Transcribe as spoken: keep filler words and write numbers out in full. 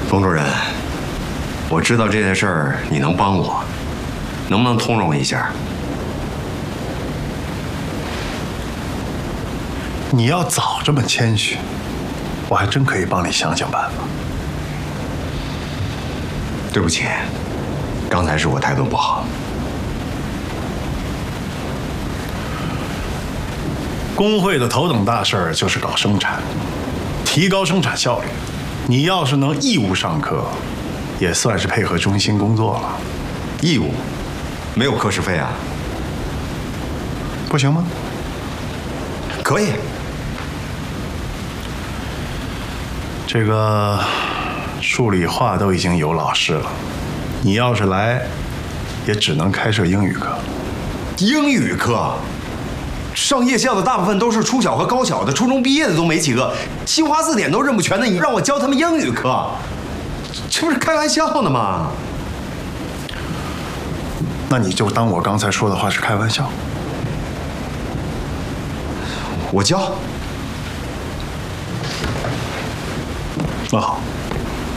冯主任，我知道这件事儿你能帮我，能不能通融一下？ 你要早这么谦虚，我还真可以帮你想想办法。 对不起，刚才是我态度不好。 工会的头等大事儿就是搞生产，提高生产效率。你要是能义务上课，也算是配合中心工作了。 义务？没有课时费啊？ 不行吗？ 可以。 这个数理化都已经有老师了，你要是来，也只能开设英语课。 英语课？上夜校的大部分都是初小和高小的，初中毕业的都没几个，新华字典都认不全的，你让我教他们英语课，这不是开玩笑呢吗？ 那你就当我刚才说的话是开玩笑。 我教。 那好，